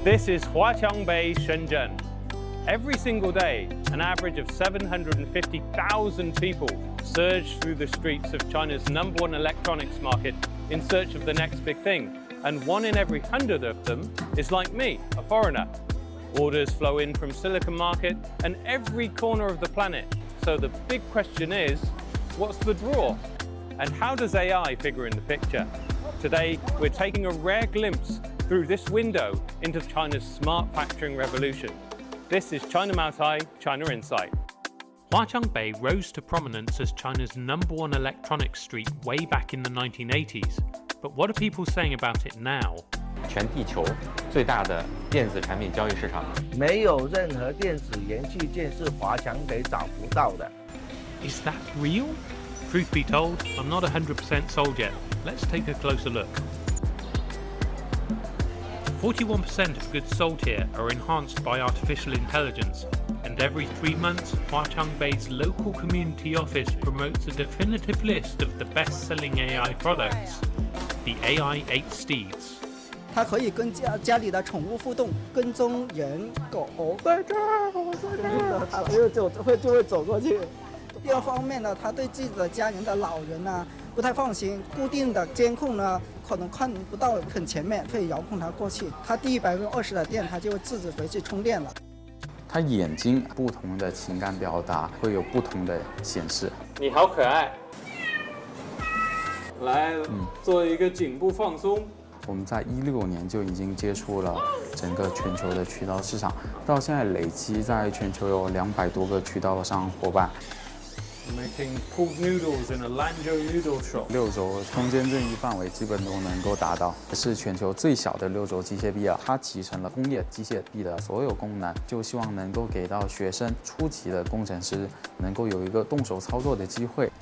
This is Huaqiangbei, Shenzhen. Every single day, an average of 750,000 people surge through the streets of China's #1 electronics market in search of the next big thing. And 1 in every 100 of them is like me, a foreigner. Orders flow in from Silicon Market and every corner of the planet. So the big question is, what's the draw? And how does AI figure in the picture? Today, we're taking a rare glimpse through this window into China's smart factoring revolution. This is China Maotai, China Insight. Huaqiangbei rose to prominence as China's #1 electronics street way back in the 1980s. But what are people saying about it now? 全地球最大的电子产品交易市场， 没有任何电子元器件是华强北找不到的。 Is that real? Truth be told, I'm not 100% sold yet. Let's take a closer look. 41% of goods sold here are enhanced by artificial intelligence, and every 3 months, Huaqiangbei's local community office promotes a definitive list of the best-selling AI products, the AI 8 Steeds. 它可以跟家里的宠物互动，跟踪人、狗在这儿，我在这儿，它就会走过去。第二方面呢，他对自己的家人的老人呢不太放心，固定的监控呢可能看不到很前面，可以遥控它过去。它低于20%的电，它就会自己回去充电了。 它眼睛不同的情感表达会有不同的显示。 你好可爱，来做一个颈部放松。 我们在16年就已经接触了整个全球的渠道市场，到现在累计在全球有200多个渠道商伙伴。 Making pooled noodles in a Lanzhou noodle shop. 6轴空间任意范围基本都能够达到，是全球最小的6轴机械臂啊！它集成了工业机械臂的所有功能，就希望能够给到学生、初级的工程师能够有一个动手操作的机会。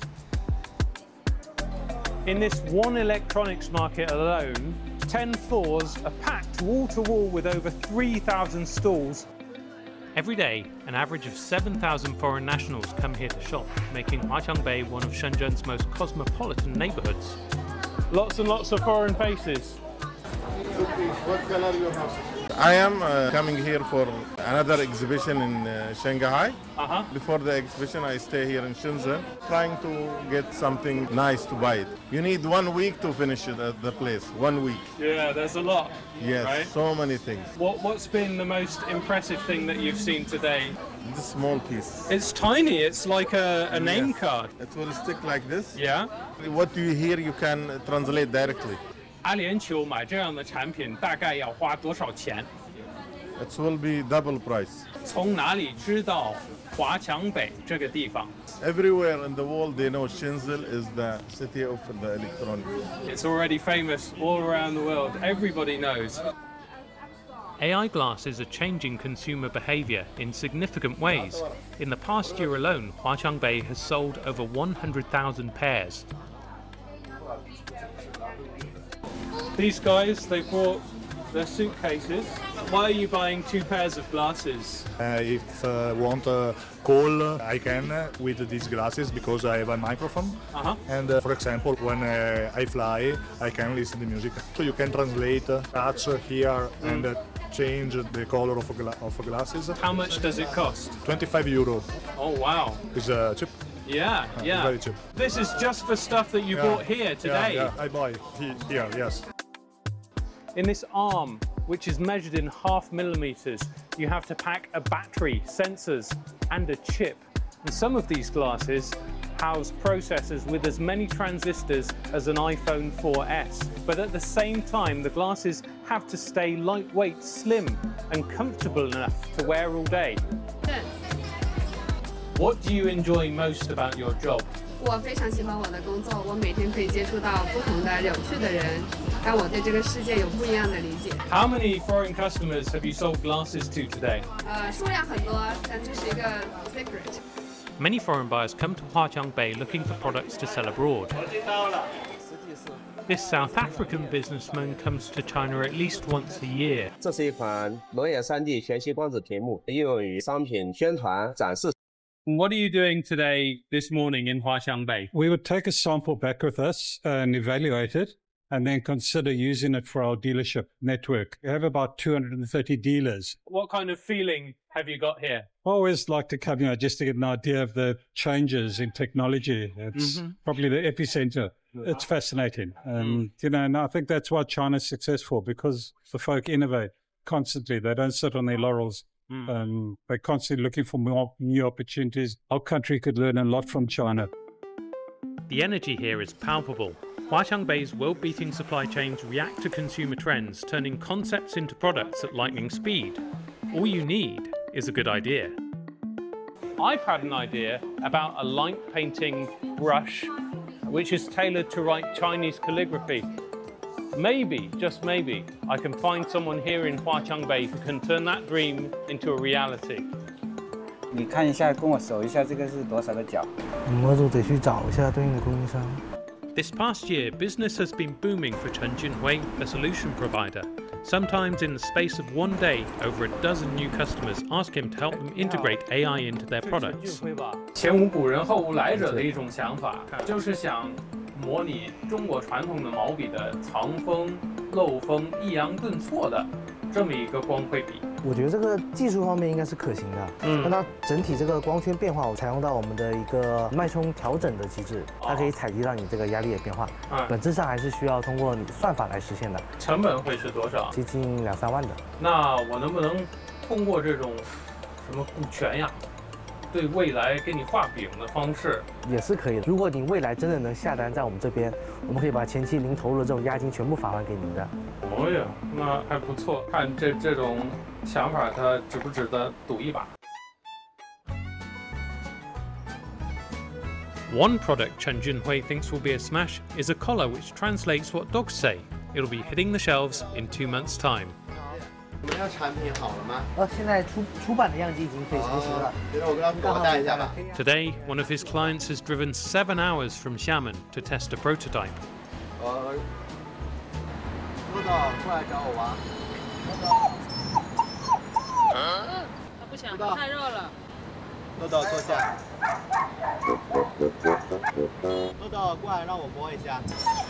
In this one electronics market alone, 10 floors are packed wall to wall with over 3,000 stalls. Every day, an average of 7,000 foreign nationals come here to shop, making Huaqiangbei one of Shenzhen's most cosmopolitan neighborhoods. Lots and lots of foreign faces. What color your house? I am coming here for another exhibition in Shanghai. Before the exhibition, I stay here in Shenzhen, trying to get something nice to buy it. You need 1 week to finish it at the place. 1 week. Yeah, there's a lot. Yes, right? So many things. What's been the most impressive thing that you've seen today? This small piece. It's tiny. It's like a name card. It will stick like this. Yeah. What you hear, you can translate directly. 阿联酋买这样的产品大概要花多少钱？ It will be double price. 从哪里知道华强北这个地方？ Everywhere in the world, they know Shenzhen is the city of the electronics. It's already famous all around the world. Everybody knows. AI glasses are changing consumer behavior in significant ways. In the past year alone, Huaqiangbei has sold over 100,000 pairs. These guys, they brought their suitcases. Why are you buying 2 pairs of glasses? If I want a call, I can with these glasses because I have a microphone. And for example, when I fly, I can listen to music. So you can translate, touch here and change the color of glasses. How much does it cost? 25 euro. Oh, wow. It's cheap. Yeah, yeah. Very cheap. This is just for stuff that you bought here today. Yeah, I buy here, yes. In this arm, which is measured in 0.5 millimeters, you have to pack a battery, sensors, and a chip. And some of these glasses house processors with as many transistors as an iPhone 4S. But at the same time, the glasses have to stay lightweight, slim, and comfortable enough to wear all day. What do you enjoy most about your job? 我非常喜欢我的工作，我每天可以接触到不同的有趣的人，让我对这个世界有不一样的理解。 How many foreign customers have you sold glasses to today? 数量很多，但这是一个 secret。 Many foreign buyers come to Huaqiangbei looking for products to sell abroad. This South African businessman comes to China at least once a year. 这是一款裸眼 3D 全息光子屏幕，应用于商品宣传展示。 What are you doing today, this morning in Huaqiangbei? We would take a sample back with us and evaluate it and then consider using it for our dealership network. We have about 230 dealers. What kind of feeling have you got here? I always like to come, just to get an idea of the changes in technology. It's probably the epicenter. It's fascinating. And I think that's why China's successful, because the folk innovate constantly. They don't sit on their laurels. They're constantly looking for more new opportunities. Our country could learn a lot from China. The energy here is palpable. Huaqiangbei's world-beating supply chains react to consumer trends, turning concepts into products at lightning speed. All you need is a good idea. I've had an idea about a light painting brush which is tailored to write Chinese calligraphy. Maybe, just maybe, I can find someone here in Huaqiangbei who can turn that dream into a reality. 你看一下，跟我数一下，这个是多少个角？ 我就得去找一下对应的供应商。 This past year, business has been booming for Chen Jinhui, a solution provider. Sometimes in the space of one day, over a dozen new customers ask him to help them integrate AI into their products. 前无古人后无来者的一种想法，就是想模拟中国传统的毛笔的藏锋、漏锋、抑扬顿挫的这么一个光绘笔。 我觉得这个技术方面应该是可行的，但它整体这个光圈变化，我采用到我们的一个脉冲调整的机制，它可以采集到你这个压力的变化。本质上还是需要通过你的算法来实现的。 成本会是多少？ 接近2、3万的。 那我能不能通过这种什么股权呀，对未来给你画饼的方式？ 也是可以的。如果你未来真的能下单在我们这边，我们可以把前期您投入的这种押金全部返还给您的。 哦呀，那还不错，看这种。 想法它值不值得赌一把 One product Chen Jinhui thinks will be a smash is a collar which translates what dogs say. It'll be hitting the shelves in 2 months' time. 你们要产品好了吗？ 现在出版的样机已经可以成型了。 我跟他带一下吧。 Today, one of his clients has driven 7 hours from Xiamen to test a prototype. 豆豆，过来找我玩。 他不想，太热了。 豆豆坐下。豆豆过来让我摸一下。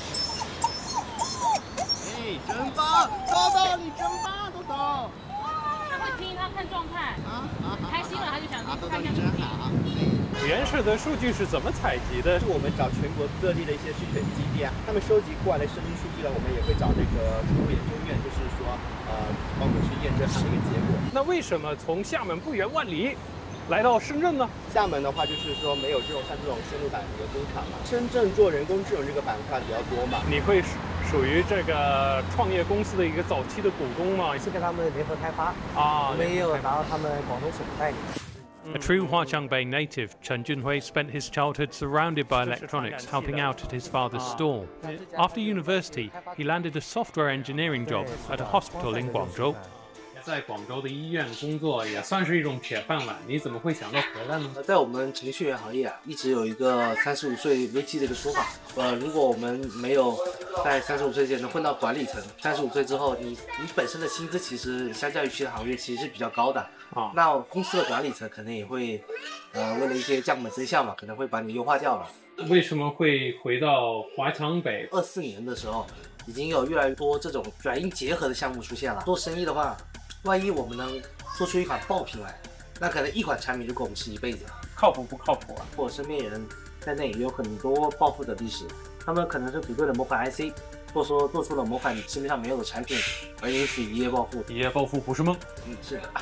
哎，真棒！豆豆你真棒，豆豆。 他会听，他看状态。开心了他就想听，看看真好。 原始的数据是怎么采集的？ 是我们找全国各地的一些畜犬基地啊，他们收集过来的生命数据呢，我们也会找这个宠物研究院，就是说帮我们去验证它的一个结果。 那为什么从厦门不远万里来到深圳呢？ 厦门的话，就是说没有像这种线路板的工厂嘛，深圳做人工智能这个板块比较多嘛。 你会属于这个创业公司的一个早期的股东吗？ 是跟他们联合开发我们也有拿到他们广东省的代理。 A true Huaqiangbei native, Chen Jinhui spent his childhood surrounded by electronics, helping out at his father's stall. After university, he landed a software engineering job at a hospital in Guangzhou. 在广州的医院工作也算是一种铁饭碗，你怎么会想到回来呢？ 在我们程序员行业啊，一直有一个35岁危机的一个说法。如果我们没有在35岁前能混到管理层，35岁之后，你本身的薪资其实相较于其他行业其实是比较高的。那公司的管理层可能也会，为了一些降本增效嘛，可能会把你优化掉了。 为什么会回到华强北 ？24年的时候，已经有越来越多这种软硬结合的项目出现了。做生意的话，万一我们能做出一款爆品来，那可能一款产品就够我们吃一辈子。 靠谱不靠谱啊？ 我身边人在内也有很多暴富的历史，他们可能是比对了某款 IC， 或者说做出了某款市面上没有的产品，而因此一夜暴富。 一夜暴富不是梦。 是的。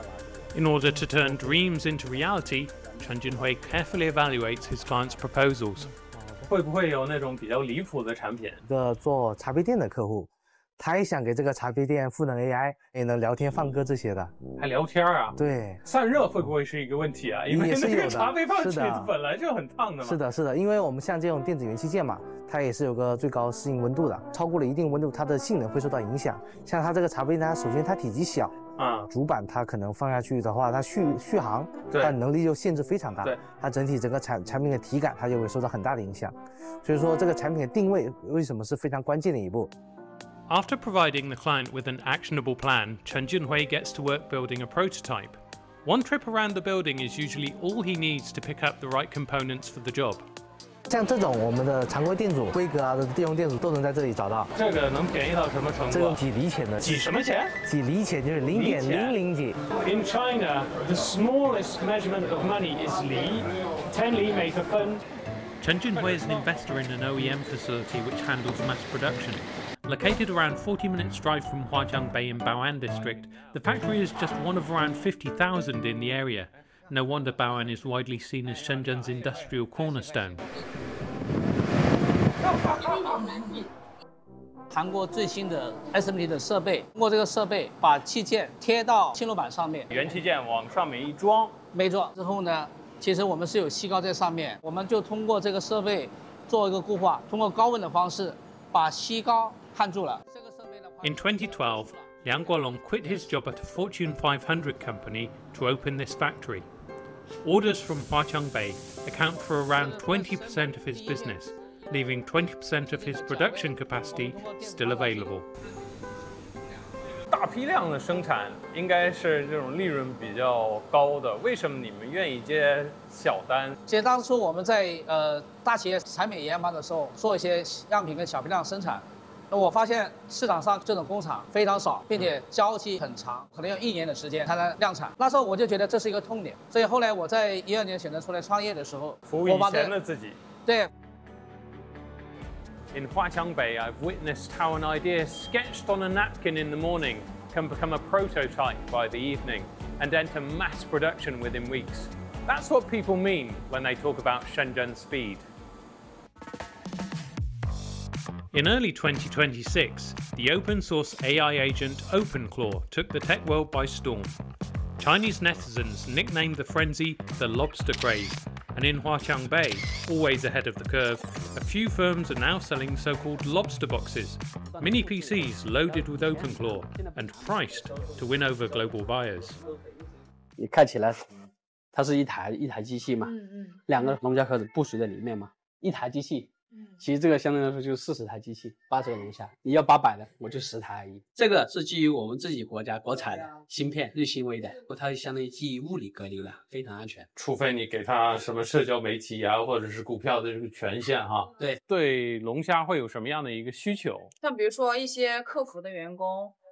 In order to turn dreams into reality, Chen Jinhui carefully evaluates his clients' proposals. 会不会有那种比较离谱的产品？ 一个做茶杯店的客户，他也想给这个茶杯店赋能 AI， 也能聊天放歌这些的。 还聊天啊？ 对。 散热会不会是一个问题啊？因为那个茶杯放起本来就很烫的嘛。 是的，是的，因为我们像这种电子元器件嘛，它也是有个最高适应温度的，超过了一定温度，它的性能会受到影响。像它这个茶杯呢，首先它体积小。主板它可能放下去的话，它续航，它能力就限制非常大。它整体整个产品的体感，它就会受到很大的影响。所以说，这个产品的定位为什么是非常关键的一步。 After providing the client with an actionable plan, Chen Jinhui gets to work building a prototype. One trip around the building is usually all he needs to pick up the right components for the job. 像这种我们的常规电阻、规格啊的电容电阻都能在这里找到。 这个能便宜到什么程度？ 这个几厘钱的。 几什么钱？ 几厘钱就是0.00几。 In China, the smallest measurement of money is li. 10 li make a分。Chen Junhui is an investor in an OEM facility which handles mass production. Located around 40 minutes drive from Huaqiang Bay in Bao'an district, the factory is just one of around 50,000 in the area. No wonder Bao'an is widely seen as Shenzhen's industrial cornerstone. 韩国最新的 SMT 的设备，通过这个设备把器件贴到轻楼板上面， 原器件往上面一装， 没错。之后呢，其实我们是有锡膏在上面，我们就通过这个设备做一个固化，通过高温的方式把锡膏焊住了。 In 2012, Liang Guolong quit his job at a Fortune 500 company to open this factory. Orders from Huaqiang Bay account for around 20% of his business, leaving 20% of his production capacity still available. 大批量的生产应该是这种利润比较高的，为什么你们愿意接小单？ 其实当初我们在大企业产品研发的时候，做一些样品跟小批量生产。那我发现市场上这种工厂非常少，并且交期很长，可能要1年的时间才能量产。那时候我就觉得这是一个痛点，所以后来我在12年选择出来创业的时候， 服务以前的自己。 对。 In Huaqiang Bay, I've witnessed how an idea sketched on a napkin in the morning can become a prototype by the evening and enter mass production within weeks. That's what people mean when they talk about Shenzhen speed. In early 2026, the open-source AI agent OpenClaw took the tech world by storm. Chinese netizens nicknamed the frenzy the lobster craze, and in Huaqiang Bay, always ahead of the curve, a few firms are now selling so-called lobster boxes, mini PCs loaded with OpenClaw and priced to win over global buyers. 你看起来，它是一台机器嘛，2个龙虾壳子部署在里面嘛，一台机器。其实这个相对来说就是40台机器，80个龙虾。你要800的，我就10台而已。这个是基于我们自己国家国产的芯片，日新微的，它相当于基于物理隔离了，非常安全。 除非你给它什么社交媒体啊，或者是股票的这个权限哈。 对， 对龙虾会有什么样的一个需求？ 像比如说一些客服的员工，